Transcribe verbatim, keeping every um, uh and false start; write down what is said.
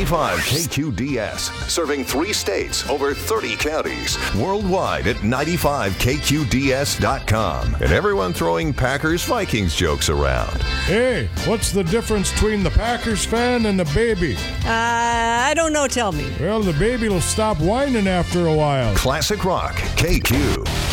ninety-five K Q D S, serving three states, over thirty counties, worldwide at ninety-five K Q D S dot com. And everyone throwing Packers Vikings jokes around. Hey, what's the difference between the Packers fan and the baby? Uh, I don't know, tell me. Well, the baby will stop whining after a while. Classic Rock, K Q.